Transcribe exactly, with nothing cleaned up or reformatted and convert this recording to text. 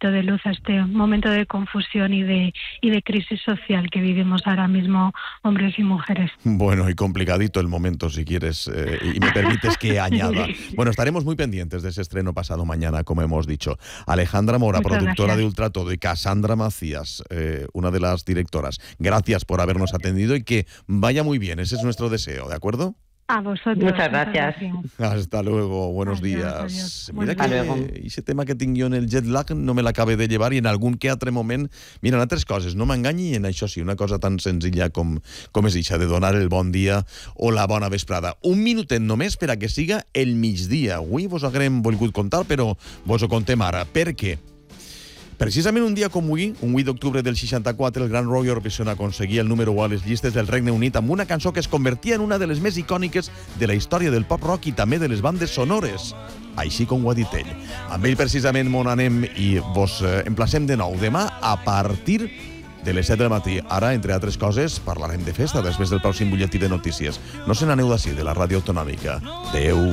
poquito de luz a este momento de confusión y de, y de crisis social que vivimos ahora mismo hombres y mujeres. Bueno, y complicadito el momento, si quieres, eh, y me permites que añada. Bueno, estaremos muy pendientes de ese estreno pasado mañana, como hemos dicho. Alejandra Mora, Muchas productora gracias. de Ultratodo, y Cassandra Macías, eh, una de las directoras. Gracias por habernos atendido y que vaya muy bien. Ese es nuestro deseo, ¿de acuerdo? A vosotros. Muchas gracias. Hasta luego, buenos Adiós, días. adiós. Mira Buenos que días. Hasta luego. ese tema que tinc jo en el jet lag no me l'acabé de llevar i en algun que altre moment... Mira, en altres coses, no m'enganyi, i en això sí, una cosa tan senzilla com, com és eixa, de donar el bon dia o la bona vesprada. Un minutet només per a que siga el migdia. Avui vos haguem volgut contar, però vos ho contem ara. Per què? Precisament un dia com avui, un vuit d'octubre del seixanta-quatre, el gran Roy Orbison aconseguia el número u a les llistes del Regne Unit amb una cançó que es convertia en una de les més icòniques de la història del pop rock i també de les bandes sonores. Així com ho ha dit ell. Amb ell precisament m'on anem i vos eh, emplacem de nou demà a partir de les set del matí. Ara, entre altres coses, parlarem de festa després del pròxim butlletí de notícies. No se n'aneu d'ací, de la ràdio autonòmica. Adéu.